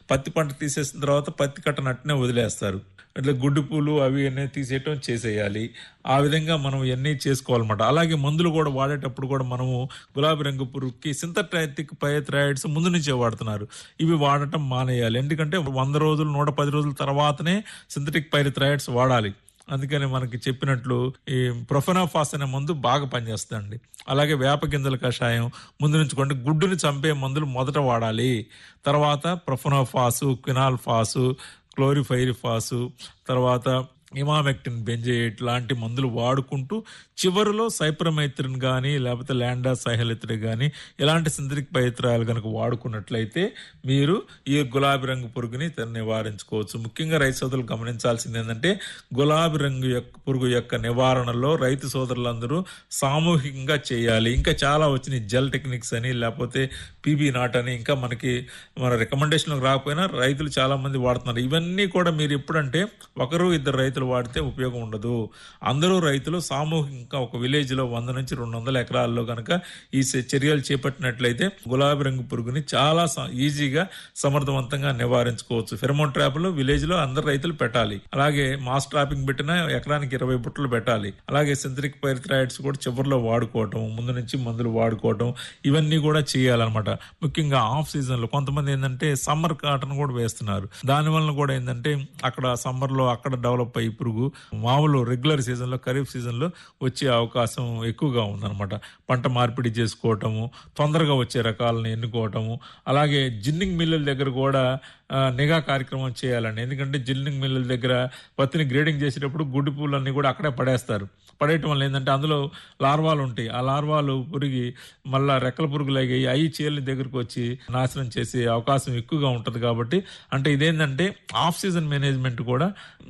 పత్తి పంట తీసేసిన తర్వాత పత్తి కట్టను అట్నే వదిలేస్తారు. ఇట్లా గుడ్డి పూలు అవి అన్నీ తీసేయటం చేసేయాలి. ఆ విధంగా మనం ఇవన్నీ చేసుకోవాలన్నమాట. అలాగే మందులు కూడా వాడేటప్పుడు కూడా మనము గులాబీ రంగు పురుగుకి సింథటిక్ పైథ్రాయిడ్స్ ముందు నుంచే వాడుతున్నారు. ఇవి వాడటం మానేయాలి. ఎందుకంటే 100 రోజులు 110 రోజుల తర్వాతనే సింథటిక్ పైథ్రాయిడ్స్ వాడాలి. అందుకని మనకి చెప్పినట్లు ఈ ప్రొఫెనోఫాస్ అనే మందు బాగా పనిచేస్తుందండి. అలాగే వేప గింజల కషాయం ముందు నుంచి కొంటే గుడ్డుని చంపే మందులు మొదట వాడాలి. తర్వాత ప్రొఫెనోఫాసు, క్వినాల్ఫాసు, క్లోరిఫైరిఫాసు, తర్వాత ఇమామెక్టిన్ బెంజేట్ లాంటి మందులు వాడుకుంటూ చివరిలో సైప్రమైత్రిన్ కానీ లేకపోతే ల్యాండా సైహలిత్రి కానీ ఇలాంటి సింథటిక్ పైత్రాలు కనుక వాడుకున్నట్లయితే మీరు ఈ గులాబీ రంగు పురుగుని నివారించుకోవచ్చు. ముఖ్యంగా రైతు సోదరులు గమనించాల్సింది ఏంటంటే గులాబీ రంగు పురుగు యొక్క నివారణలో రైతు సోదరులందరూ సామూహికంగా చేయాలి. ఇంకా చాలా వచ్చినాయి, జెల్ టెక్నిక్స్ అని లేకపోతే పీబీ నాట్ అని, ఇంకా మన రికమెండేషన్లకు రాకపోయినా రైతులు చాలా మంది వాడుతున్నారు. ఇవన్నీ కూడా మీరు ఎప్పుడంటే ఒకరు ఇద్దరు రైతులు వాడితే ఉపయోగం ఉండదు. అందరూ రైతులు సామూహికంగా ఒక విలేజ్ లో 100 నుంచి 200 ఎకరాల్లో కనుక ఈ చర్యలు చేపట్టినట్లయితే గులాబీ రంగు పురుగుని చాలా ఈజీగా సమర్థవంతంగా నివారించుకోవచ్చు. ఫెరమోన్ ట్రాప్లు విలేజ్ లో అందరు రైతులు పెట్టాలి. అలాగే మాస్ ట్రాపింగ్ పెట్టినా ఎకరానికి 20 బుట్టలు పెట్టాలి. అలాగే సింథటిక్ పైథ్రాయిడ్స్ కూడా చివరిలో వాడుకోవటం, ముందు నుంచి మందులు వాడుకోవటం, ఇవన్నీ కూడా చేయాలన్నమాట. ముఖ్యంగా ఆఫ్ సీజన్ లో కొంతమంది ఏంటంటే సమ్మర్ కాటన్ కూడా వేస్తున్నారు. దాని వలన కూడా ఏంటంటే అక్కడ సమ్మర్ లో అక్కడ డెవలప్ అయ్యి పురుగు మామూలు రెగ్యులర్ సీజన్ లో ఖరీఫ్ సీజన్ లో వచ్చే అవకాశం ఎక్కువగా ఉందన్నమాట. పంట మార్పిడి చేసుకోవటము, తొందరగా వచ్చే రకాలను ఎన్నుకోవటము, అలాగే జిన్నింగ్ మిల్లుల దగ్గర కూడా నిఘా కార్యక్రమం చేయాలండి. ఎందుకంటే జిన్నింగ్ మిల్లుల దగ్గర పత్తిని గ్రేడింగ్ చేసేటప్పుడు గుడ్డి పూలన్నీ కూడా అక్కడే పడేస్తారు. పడేయటం వల్ల ఏంటంటే అందులో లార్వాలు ఉంటాయి. ఆ లార్వాలు పురిగి మళ్ళా రెక్కల పురుగులాగి అవి చేలని దగ్గరకు వచ్చి నాశనం చేసే అవకాశం ఎక్కువగా ఉంటుంది. కాబట్టి అంటే ఇదేంటంటే ఆఫ్ సీజన్ మేనేజ్మెంట్ కూడా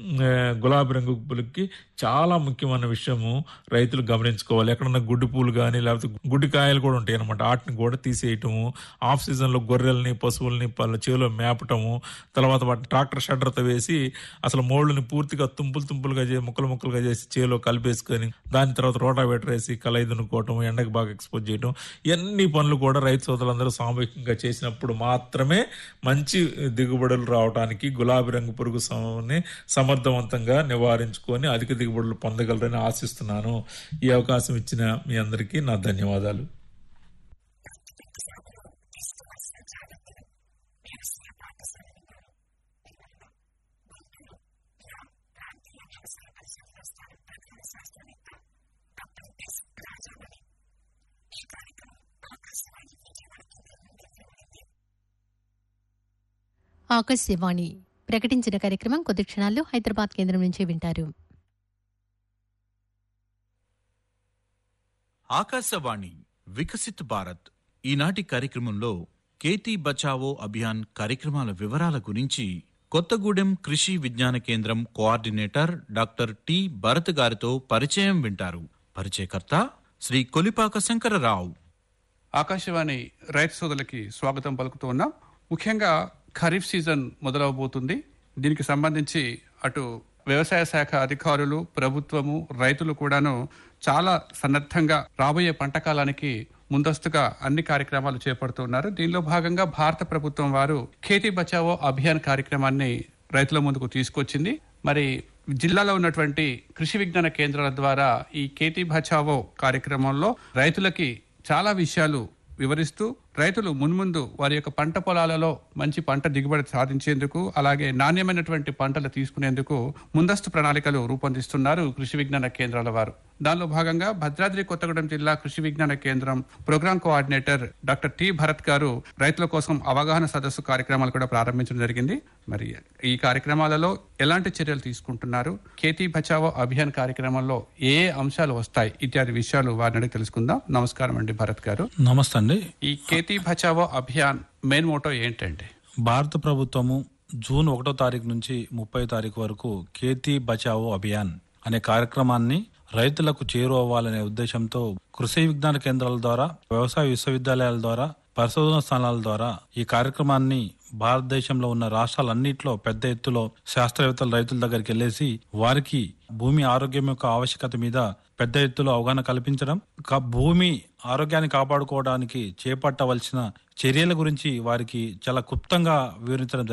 గులాబీ రంగు పురుగుకి చాలా ముఖ్యమైన విషయము రైతులు గమనించుకోవాలి. ఎక్కడన్నా గుడ్డి పూలు కానీ లేకపోతే గుడ్డి కాయలు కూడా ఉంటాయి అనమాట, వాటిని కూడా తీసేయటము. ఆఫ్ సీజన్ లో గొర్రెల్ని పశువుల్ని చేలో మేపటము, తర్వాత వాటిని ట్రాక్టర్ షడ్డర్తో వేసి అసలు మోళ్ళని పూర్తిగా తుంపులుగా చేసి ముక్కలుగా చేసి చేలో కలిపేసుకొని దాని తర్వాత రోటావేటర్ వేసి కలయి దున్నుకోవటం, ఎండకు బాగా ఎక్స్పోజ్ చేయటం, ఇవన్నీ పనులు కూడా రైతు సోదరులందరూ సామూహికంగా చేసినప్పుడు మాత్రమే మంచి దిగుబడులు రావడానికి గులాబీ రంగు పురుగు సమర్థవంతంగా నివారించుకొని అధిక దిగుబడులు పొందగలరని ఆశిస్తున్నాను. ఈ అవకాశం ఇచ్చిన మీ అందరికీ నా ధన్యవాదాలు. ఆకాశవాణి ప్రకటించిన కార్యక్రమం కొద్ది క్షణాల్లో హైదరాబాద్ కేంద్రం నుంచి వింటారు. ఆకాశవాణి వికసిత్ భారత్ ఈనాటి కార్యక్రమంలో ఖేతీ బచావో అభియాన్ కార్యక్రమాల వివరాల గురించి కొత్తగూడెం కృషి విజ్ఞాన కేంద్రం కోఆర్డినేటర్ డాక్టర్ టి భరత్ గారితో పరిచయం వింటారు. పరిచయకర్త శ్రీ కొలిపాక శంకరరావు. ఆకాశవాణి రైతు సోదరులకి స్వాగతం పలుకుతూ ఉన్నాం. ముఖ్యంగా ఖరీఫ్ సీజన్ మొదలవబోతుంది. దీనికి సంబంధించి అటు వ్యవసాయ శాఖ అధికారులు, ప్రభుత్వము, రైతులు కూడాను చాలా సన్నద్ధంగా రాబోయే పంట కాలానికి ముందస్తుగా అన్ని కార్యక్రమాలు చేపడుతున్నారు. దీనిలో భాగంగా భారత ప్రభుత్వం వారు ఖేతీ బచావో అభియాన్ కార్యక్రమాన్ని రైతుల ముందుకు తీసుకొచ్చింది. మరి జిల్లాలో ఉన్నటువంటి కృషి విజ్ఞాన కేంద్రాల ద్వారా ఈ ఖేతీ బచావో కార్యక్రమంలో రైతులకి చాలా విషయాలు వివరిస్తూ రైతులు మున్ముందు వారి యొక్క పంట పొలాలలో మంచి పంట దిగుబడి సాధించేందుకు, అలాగే నాణ్యమైనటువంటి పంటలు తీసుకునేందుకు ముందస్తు ప్రణాళికలు రూపొందిస్తున్నారు కృషి విజ్ఞాన కేంద్రాల వారు. దానిలో భాగంగా భద్రాద్రి కొత్తగూడెం జిల్లా కృషి విజ్ఞాన కేంద్రం programme coordinator doctor T Bharat గారు రైతుల కోసం అవగాహన సదస్సు కార్యక్రమాలు కూడా ప్రారంభించడం జరిగింది. మరి ఈ కార్యక్రమాలలో ఎలాంటి చర్యలు తీసుకుంటున్నారు, ఖేతీ బచావో అభియాన్ కార్యక్రమంలో ఏ అంశాలు వస్తాయి ఇత్యాది విషయాలు వారిని అడిగి తెలుసుకుందాం. నమస్కారం అండి భరత్ గారు. నమస్తే అండి. ఈ ఖేతీ బచావో అభియాన్ మెయిన్ మోటో ఏంటండి? భారత ప్రభుత్వము జూన్ 1వ తారీఖు నుంచి 30వ తారీఖు వరకు ఖేతీ బచావో అభియాన్ అనే కార్యక్రమాన్ని రైతులకు చేరువవ్వాలనే ఉద్దేశంతో కృషి విజ్ఞాన కేంద్రాల ద్వారా, వ్యవసాయ విశ్వవిద్యాలయాల ద్వారా, పరిశోధన స్థానాల ద్వారా ఈ కార్యక్రమాన్ని భారతదేశంలో ఉన్న రాష్ట్రాలన్నింటిలో పెద్ద ఎత్తులో శాస్త్రవేత్తలు రైతుల దగ్గరికి వెళ్లేసి వారికి భూమి ఆరోగ్యం యొక్క ఆవశ్యకత మీద పెద్ద ఎత్తులో అవగాహన కల్పించడం, భూమి ఆరోగ్యాన్ని కాపాడుకోవడానికి చేపట్టవలసిన చర్యల గురించి వారికి చాలా క్లుప్తంగా వివరించడం